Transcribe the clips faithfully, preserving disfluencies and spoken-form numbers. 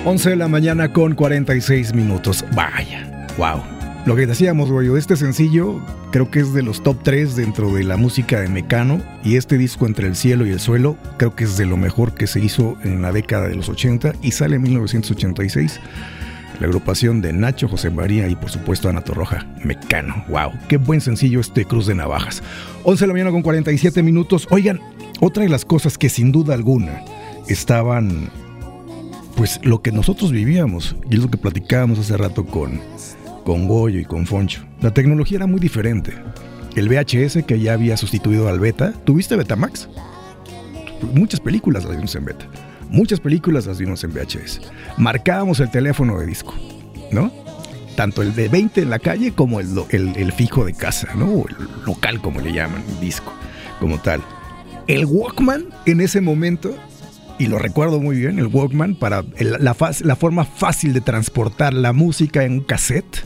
once de la mañana con cuarenta y seis minutos. Vaya, wow. Lo que decíamos, rollo, este sencillo creo que es de los top tres dentro de la música de Mecano. Y este disco, Entre el cielo y el suelo, creo que es de lo mejor que se hizo en la década de los ochenta. Y sale en mil novecientos ochenta y seis. La agrupación de Nacho, José María y por supuesto Ana Torroja, Mecano. Wow, qué buen sencillo este Cruz de Navajas. once de la mañana con cuarenta y siete minutos. Oigan, otra de las cosas que sin duda alguna estaban, pues lo que nosotros vivíamos, y es lo que platicábamos hace rato con, con Goyo y con Foncho. La tecnología era muy diferente. El V H S, que ya había sustituido al Beta. ¿Tuviste Betamax? Muchas películas las vimos en Beta. Muchas películas las vimos en V H S. Marcábamos el teléfono de disco, ¿no? Tanto el de veinte en la calle como el, el, el fijo de casa, ¿no? O el local, como le llaman, disco, como tal. El Walkman en ese momento, y lo recuerdo muy bien, el Walkman, para el, la, la forma fácil de transportar la música en un cassette,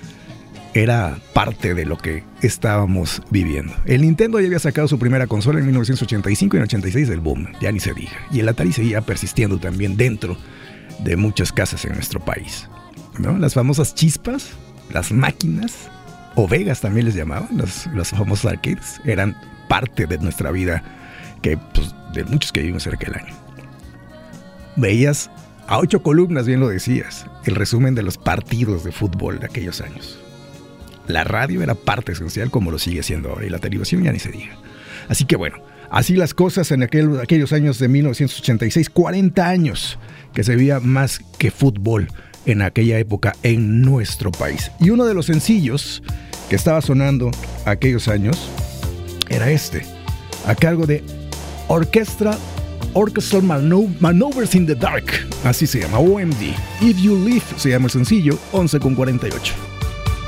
era parte de lo que estábamos viviendo. El Nintendo ya había sacado su primera consola en mil novecientos ochenta y cinco y en ochenta y seis el boom, ya ni se diga. Y el Atari seguía persistiendo también dentro de muchas casas en nuestro país, ¿no? Las famosas chispas, las máquinas, o Vegas también les llamaban, los, los famosos arcades, eran parte de nuestra vida, que pues, de muchos que vivimos cerca del año. Veías a ocho columnas, bien lo decías, el resumen de los partidos de fútbol de aquellos años. La radio era parte esencial, como lo sigue siendo ahora, y la televisión ya ni se diga. Así que bueno, así las cosas en aquel, aquellos años de mil novecientos ochenta y seis, cuarenta años que se veía más que fútbol en aquella época en nuestro país. Y uno de los sencillos que estaba sonando aquellos años era este, a cargo de Orchestra Orchestral Mano- Maneuvers in the Dark, así se llama, O M D. If You Live se llama el sencillo, once con cuarenta y ocho.